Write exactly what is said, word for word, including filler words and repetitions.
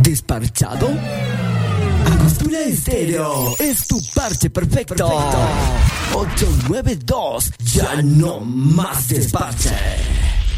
¿Desparchado? Angostura Estéreo es tu parche perfecto. perfecto. ocho nueve dos, ya no más desparche.